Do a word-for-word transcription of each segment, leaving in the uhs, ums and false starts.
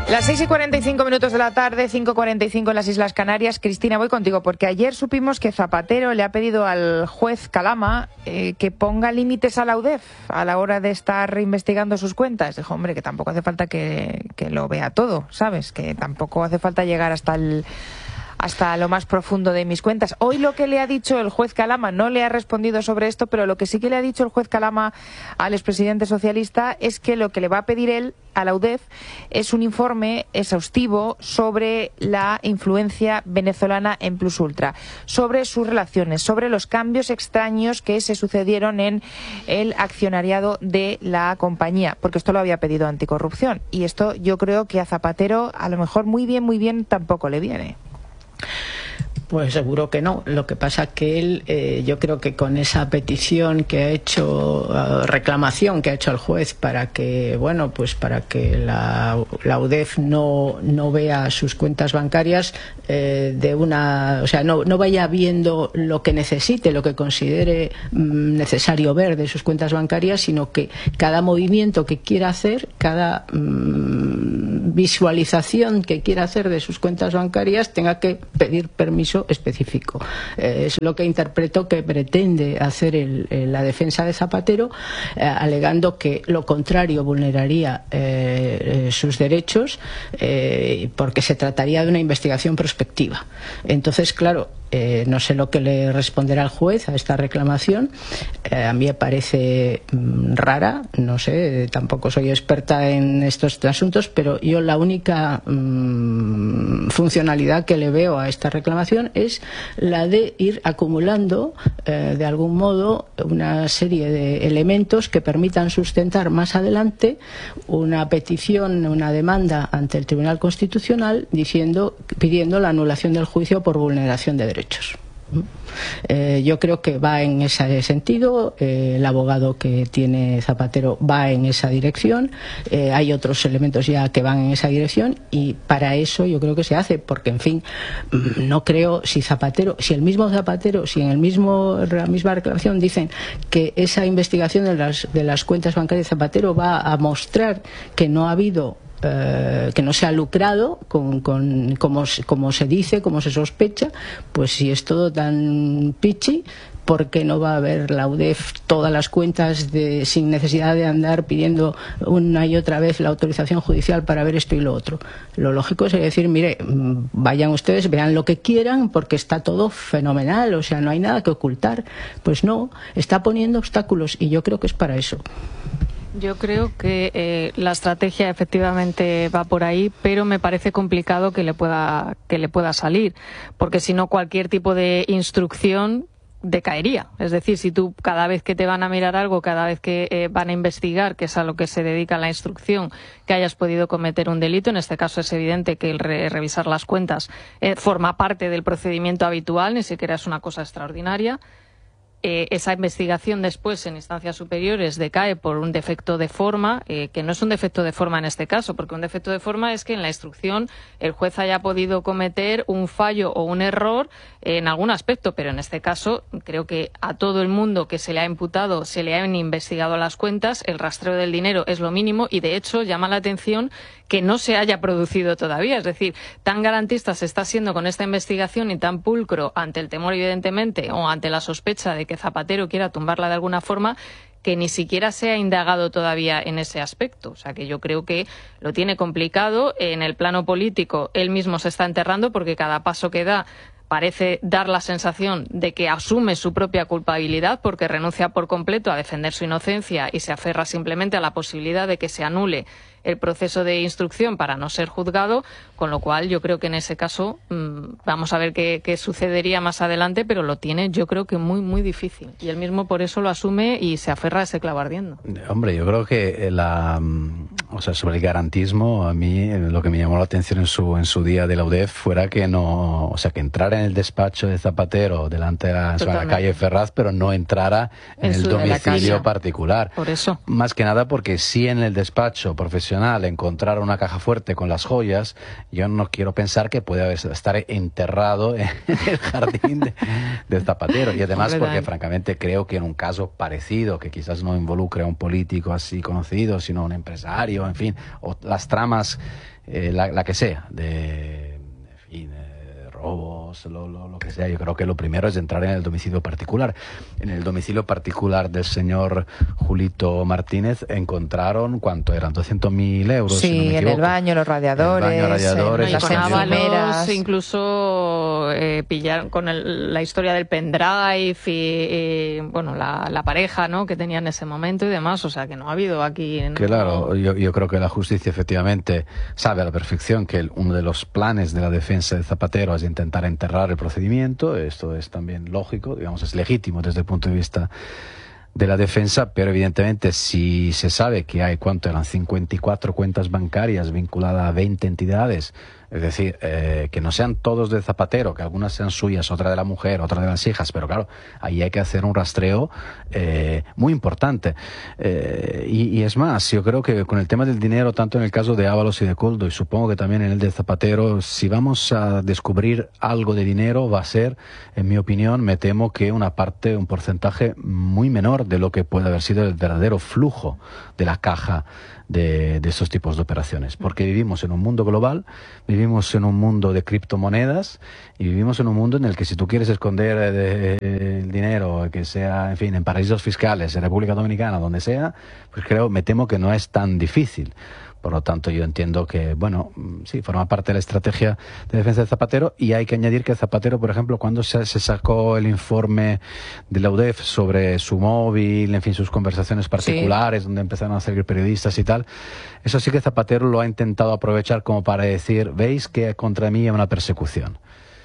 Las seis y cuarenta y cinco minutos de la tarde, cinco y cuarenta y cinco en las Islas Canarias. Cristina, voy contigo, porque ayer supimos que Zapatero le ha pedido al juez Calama eh, que ponga límites a la U D E F a la hora de estar investigando sus cuentas. Dijo, hombre, que tampoco hace falta que, que lo vea todo, ¿sabes? Que tampoco hace falta llegar hasta el... hasta lo más profundo de mis cuentas. Hoy lo que le ha dicho el juez Calama, no le ha respondido sobre esto, pero lo que sí que le ha dicho el juez Calama al expresidente socialista es que lo que le va a pedir él a la U D E F es un informe exhaustivo sobre la influencia venezolana en Plus Ultra, sobre sus relaciones, sobre los cambios extraños que se sucedieron en el accionariado de la compañía, porque esto lo había pedido Anticorrupción, y esto yo creo que a Zapatero a lo mejor muy bien, muy bien tampoco le viene. Pues seguro que no. Lo que pasa que él, eh, yo creo que con esa petición que ha hecho, uh, reclamación que ha hecho el juez para que, bueno, pues para que la, la U D E F no, no vea sus cuentas bancarias eh, de una, o sea, no, no vaya viendo lo que necesite, lo que considere mm, necesario ver de sus cuentas bancarias, sino que cada movimiento que quiera hacer, cada mm, visualización que quiera hacer de sus cuentas bancarias tenga que pedir permiso específico. Eh, es lo que interpreto que pretende hacer el, el, la defensa de Zapatero, eh, alegando que lo contrario vulneraría eh, eh, sus derechos, eh, porque se trataría de una investigación prospectiva. Entonces, claro, Eh, no sé lo que le responderá el juez a esta reclamación. Eh, a mí me parece mm, rara, no sé, tampoco soy experta en estos asuntos, pero yo la única mm, funcionalidad que le veo a esta reclamación es la de ir acumulando eh, de algún modo una serie de elementos que permitan sustentar más adelante una petición, una demanda ante el Tribunal Constitucional diciendo, pidiendo la anulación del juicio por vulneración de derechos. Derechos. Eh, yo creo que va en ese sentido, eh, el abogado que tiene Zapatero va en esa dirección, eh, hay otros elementos ya que van en esa dirección y para eso yo creo que se hace, porque en fin, no creo, si Zapatero, si el mismo Zapatero, si en el mismo, la misma reclamación dicen que esa investigación de las, de las cuentas bancarias de Zapatero va a mostrar que no ha habido Uh, que no se ha lucrado con, con como, como se dice, como se sospecha, pues si es todo tan pichi, ¿por qué no va a haber la U D E F todas las cuentas de, sin necesidad de andar pidiendo una y otra vez la autorización judicial para ver esto y lo otro? Lo lógico es decir, mire, vayan ustedes, vean lo que quieran porque está todo fenomenal, o sea, no hay nada que ocultar. Pues no, está poniendo obstáculos y yo creo que es para eso. Yo creo que eh, la estrategia efectivamente va por ahí, pero me parece complicado que le pueda que le pueda salir, porque si no cualquier tipo de instrucción decaería. Es decir, si tú cada vez que te van a mirar algo, cada vez que eh, van a investigar, que es a lo que se dedica la instrucción, que hayas podido cometer un delito, en este caso es evidente que el re revisar las cuentas eh, forma parte del procedimiento habitual, ni siquiera es una cosa extraordinaria. Eh, esa investigación después en instancias superiores decae por un defecto de forma, eh, que no es un defecto de forma en este caso, porque un defecto de forma es que en la instrucción el juez haya podido cometer un fallo o un error eh, en algún aspecto, pero en este caso creo que a todo el mundo que se le ha imputado, se le han investigado las cuentas, el rastreo del dinero es lo mínimo y de hecho llama la atención que no se haya producido todavía. Es decir, tan garantista se está siendo con esta investigación y tan pulcro ante el temor, evidentemente, o ante la sospecha de que Zapatero quiera tumbarla de alguna forma, que ni siquiera se ha indagado todavía en ese aspecto. O sea que yo creo que lo tiene complicado. En el plano político, él mismo se está enterrando porque cada paso que da parece dar la sensación de que asume su propia culpabilidad porque renuncia por completo a defender su inocencia y se aferra simplemente a la posibilidad de que se anule el proceso de instrucción para no ser juzgado, con lo cual yo creo que en ese caso mmm, vamos a ver qué, qué sucedería más adelante, pero lo tiene yo creo que muy, muy difícil. Y él mismo por eso lo asume y se aferra a ese clavo ardiendo. Hombre, yo creo que la, o sea, sobre el garantismo, a mí lo que me llamó la atención en su, en su día de la U D E F fuera que no, o sea, que entrara en el despacho de Zapatero delante de la, en la calle Ferraz, pero no entrara en, en el domicilio particular. Por eso. Más que nada porque si en el despacho profesional encontrar una caja fuerte con las joyas, yo no quiero pensar que puede estar enterrado en el jardín de, de Zapatero. Y además porque francamente creo que en un caso parecido, que quizás no involucre a un político así conocido, sino a un empresario, en fin, o las tramas eh, la, la que sea, de, en fin, eh, robos, lo, lo, lo que sea. Yo creo que lo primero es entrar en el domicilio particular. En el domicilio particular del señor Julito Martínez encontraron, ¿cuánto eran? doscientos mil euros. Sí, si no me en equivoco. el baño, los radiadores, el baño, radiadores en las con enfermeras. Incluso eh, pillaron con el, la historia del pendrive y, y bueno, la, la pareja, ¿no?, que tenía en ese momento y demás. O sea, que no ha habido aquí... No... Claro, yo, yo creo que la justicia efectivamente sabe a la perfección que el, uno de los planes de la defensa de Zapatero es intentar enterrar el procedimiento. Esto es también lógico, digamos, es legítimo desde el punto de vista de la defensa, pero evidentemente si se sabe que hay, ¿cuánto eran? cincuenta y cuatro cuentas bancarias vinculadas a veinte entidades, es decir, eh, que no sean todos de Zapatero, que algunas sean suyas, otra de la mujer, otra de las hijas, pero claro, ahí hay que hacer un rastreo eh, muy importante. Eh, y, y es más, yo creo que con el tema del dinero, tanto en el caso de Ábalos y de Koldo, y supongo que también en el de Zapatero, si vamos a descubrir algo de dinero, va a ser, en mi opinión, me temo que una parte, un porcentaje muy menor de lo que puede haber sido el verdadero flujo de la caja de, de estos tipos de operaciones, porque vivimos en un mundo global, vivimos en un mundo de criptomonedas y vivimos en un mundo en el que si tú quieres esconder eh, eh, el dinero, que sea, en fin, en paraísos fiscales, en República Dominicana, donde sea, pues creo, me temo que no es tan difícil. Por lo tanto, yo entiendo que, bueno, sí, forma parte de la estrategia de defensa de Zapatero, y hay que añadir que Zapatero, por ejemplo, cuando se, se sacó el informe de la U D E F sobre su móvil, en fin, sus conversaciones particulares, sí, donde empezaron a salir periodistas y tal, eso sí que Zapatero lo ha intentado aprovechar como para decir, veis que contra mí hay una persecución.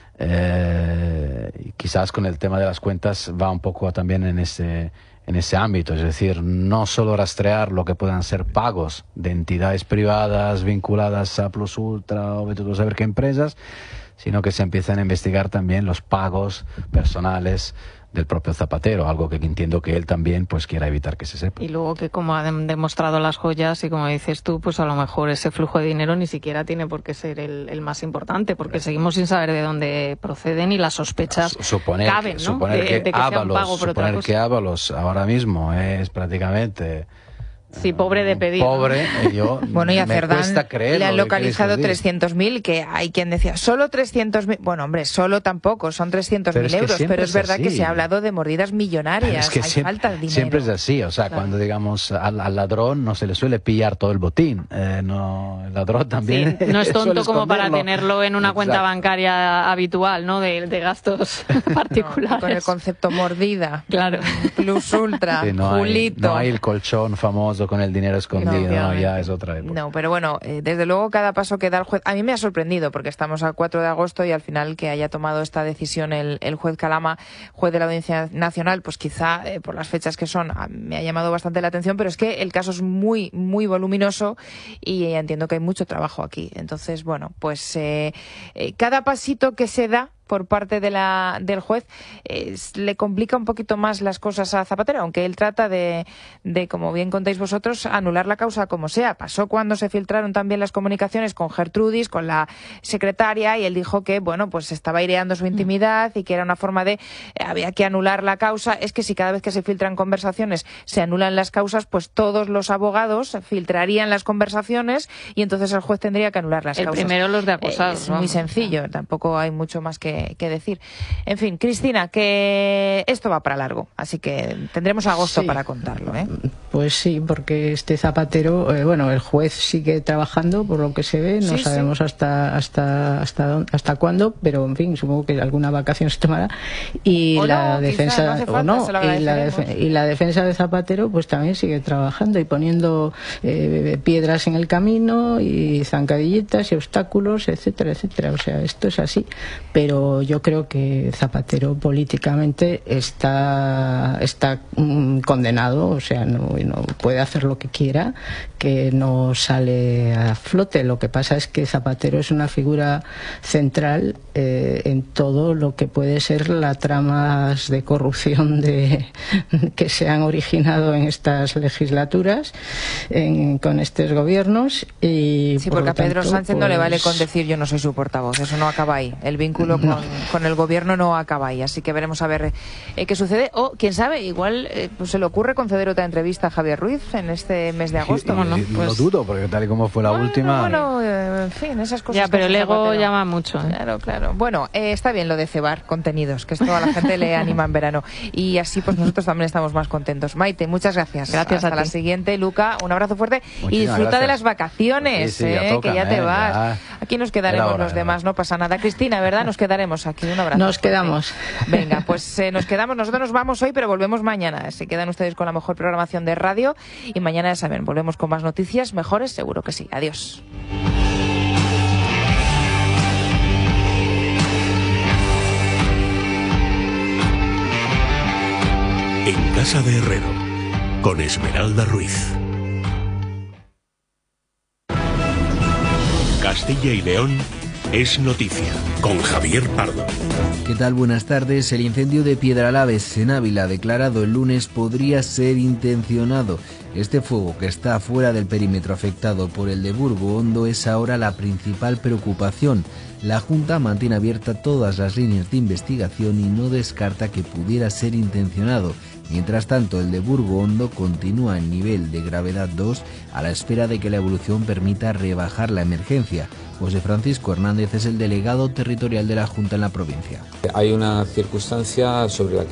Eh, y quizás con el tema de las cuentas va un poco también en ese... en ese ámbito, es decir, no solo rastrear lo que puedan ser pagos de entidades privadas vinculadas a Plus Ultra o vete tú a saber qué empresas, sino que se empiezan a investigar también los pagos personales del propio Zapatero, algo que entiendo que él también pues quiera evitar que se sepa. Y luego que, como han demostrado las joyas y como dices tú, pues a lo mejor ese flujo de dinero ni siquiera tiene por qué ser el, el más importante, porque sí, seguimos sin saber de dónde proceden y las sospechas suponer, caben, ¿no? Suponer de, que, de que Ábalos, sea un pago por suponer otra cosa. que Ábalos ahora mismo es prácticamente... Sí, pobre de pedir. Pobre, ¿no? yo bueno, y a Cerdán le han localizado trescientos mil, que hay quien decía, solo trescientos mil. Bueno, hombre, solo tampoco, son trescientos mil euros, pero es verdad es que se ha hablado de mordidas millonarias, es que hay siempre, falta de dinero. Siempre es así, o sea, claro, cuando digamos al, al ladrón no se le suele pillar todo el botín, eh, no, el ladrón también... Sí, no es tonto como para tenerlo en una Exacto. cuenta bancaria habitual, ¿no?, de, de gastos particulares. No, con el concepto mordida, claro, Plus Ultra, sí, no Julito... Hay, no hay el colchón famoso con el dinero escondido, no, no, ya es otra época. No, pero bueno, eh, desde luego cada paso que da el juez, a mí me ha sorprendido porque estamos a cuatro de agosto y al final que haya tomado esta decisión el, el juez Calama, juez de la Audiencia Nacional, pues quizá eh, por las fechas que son me ha llamado bastante la atención, pero es que el caso es muy, muy voluminoso y eh, entiendo que hay mucho trabajo aquí. Entonces, bueno, pues eh, eh, cada pasito que se da por parte de la, del juez eh, le complica un poquito más las cosas a Zapatero, aunque él trata de, de, como bien contáis vosotros, anular la causa como sea. Pasó cuando se filtraron también las comunicaciones con Gertrudis, con la secretaria, y él dijo que, bueno, pues estaba aireando su intimidad y que era una forma de, eh, había que anular la causa. Es que si cada vez que se filtran conversaciones se anulan las causas, pues todos los abogados filtrarían las conversaciones y entonces el juez tendría que anular las el causas. Primero los de acosados. Eh, es muy sencillo, tampoco hay mucho más que Que, que decir. En fin, Cristina, que esto va para largo, así que tendremos agosto sí. para contarlo, ¿eh? Pues sí, porque este Zapatero, eh, bueno, el juez sigue trabajando por lo que se ve, no sí, sabemos sí. hasta hasta hasta hasta cuándo, pero en fin, supongo que alguna vacación se tomará y o la no, defensa no hace falta, o no y la, def y la defensa de Zapatero pues también sigue trabajando y poniendo eh, piedras en el camino y zancadillitas y obstáculos, etcétera, etcétera. O sea, esto es así, pero yo creo que Zapatero políticamente está está mm, condenado, o sea, no, no puede hacer lo que quiera, que no sale a flote. Lo que pasa es que Zapatero es una figura central eh, en todo lo que puede ser las tramas de corrupción de, que se han originado en estas legislaturas, en, con estos gobiernos. Y sí, porque a Pedro tanto, Sánchez pues... no le vale con decir yo no soy su portavoz, eso no acaba ahí. El vínculo con, no. con el gobierno no acaba ahí, así que veremos a ver eh, qué sucede. O, quién sabe, igual eh, pues se le ocurre conceder otra entrevista Javier Ruiz en este mes de agosto. Y, Bueno, y, pues... Lo dudo, porque tal y como fue la bueno, última... Bueno, eh, en fin, esas cosas... Ya, pero el ego Zapatero. llama mucho. ¿eh? Claro, claro. Bueno, eh, está bien lo de cebar contenidos, que esto a la gente le anima en verano. Y así pues nosotros también estamos más contentos. Maite, muchas gracias. Gracias Hasta a la ti. siguiente. Luca, un abrazo fuerte. Muchísimas y disfruta gracias. de las vacaciones, Sí, sí, ya eh, tocan, que ya te eh, vas. ya. Aquí nos quedaremos Era hora, los era demás, hora. no pasa nada. Cristina, ¿verdad? Nos quedaremos aquí. Un abrazo. Nos fuerte. quedamos. Venga, pues eh, nos quedamos. Nosotros nos vamos hoy, pero volvemos mañana. Se quedan ustedes con la mejor programación de radio. Y mañana, ya saben, volvemos con más noticias mejores, seguro que sí. Adiós. En Casa de Herrero, con Esmeralda Ruiz. Castilla y León es noticia, con Javier Pardo. ¿Qué tal? Buenas tardes. El incendio de Piedralaves en Ávila, declarado el lunes, podría ser intencionado. Este fuego, que está fuera del perímetro afectado por el de Burgo Hondo, es ahora la principal preocupación. La Junta mantiene abiertas todas las líneas de investigación y no descarta que pudiera ser intencionado. Mientras tanto, el de Burgo Hondo continúa en nivel de gravedad dos, a la espera de que la evolución permita rebajar la emergencia. José Francisco Hernández es el delegado territorial de la Junta en la provincia. Hay una circunstancia sobre la que